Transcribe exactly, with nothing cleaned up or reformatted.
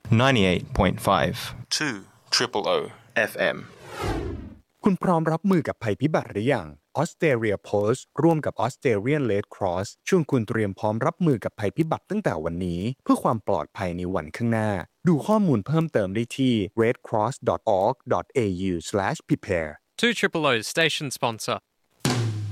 ninety-eight point five two triple O เอฟ เอ็มคุณพร้อมรับมือกับภัยพิบัติหรือยัง Australia Post ร่วมกับ Australian Red Cross ชวนคุณเตรียมพร้อมรับมือกับภัยพิบัติตั้งแต่วันนี้เพื่อความปลอดภัยในวันข้างหน้าดูข้อมูลเพิ่มเติมได้ที่ red cross dot org dot a u slash prepare two Triple O's station sponsor